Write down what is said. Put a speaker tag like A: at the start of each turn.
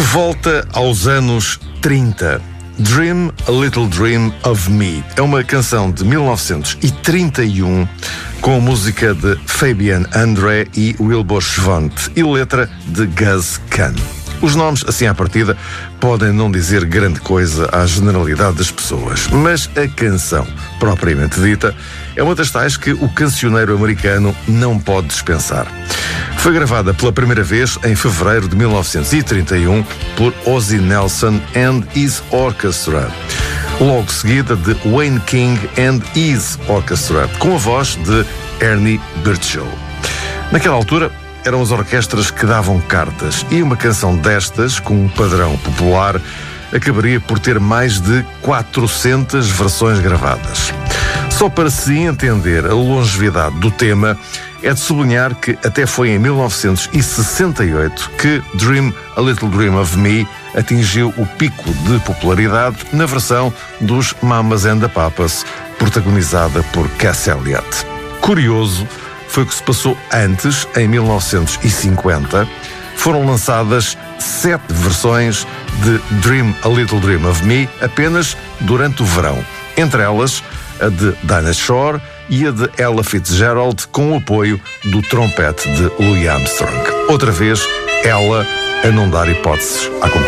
A: volta aos anos 30. Dream a Little Dream of Me é uma canção de 1931 com música de Fabian André e Wilbur Schwant e letra de Gus Kahn. Os nomes, assim à partida, podem não dizer grande coisa à generalidade das pessoas, mas a canção, propriamente dita, é uma das tais que o cancioneiro americano não pode dispensar. Foi gravada pela primeira vez em fevereiro de 1931 por Ozzie Nelson and His Orchestra, logo seguida de Wayne King and His Orchestra, com a voz de Ernie Birdshaw. Naquela altura, eram as orquestras que davam cartas e uma canção destas, com um padrão popular, acabaria por ter mais de 400 versões gravadas. Só para se entender a longevidade do tema, é de sublinhar que até foi em 1968 que Dream a Little Dream of Me atingiu o pico de popularidade na versão dos Mamas and the Papas, protagonizada por Cass Elliot. Curioso foi o que se passou antes, em 1950, foram lançadas 7 versões de Dream a Little Dream of Me apenas durante o verão. Entre elas, a de Dinah Shore e a de Ella Fitzgerald, com o apoio do trompete de Louis Armstrong. Outra vez, ela a não dar hipóteses à concorrência.